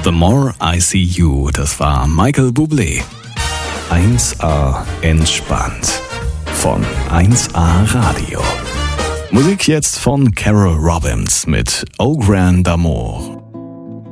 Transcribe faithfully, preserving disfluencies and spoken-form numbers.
The More I See You, das war Michael Bublé. eins A entspannt von eins A Radio. Musik jetzt von Carol Robbins mit Au Grand Amour.